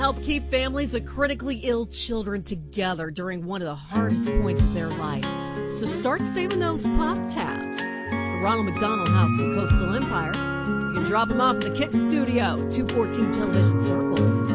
help keep families of critically ill children together during one of the hardest points of their life. So start saving those pop tabs. The Ronald McDonald House in Coastal Empire. You can drop them off in the Kick Studio, 214 Television Circle.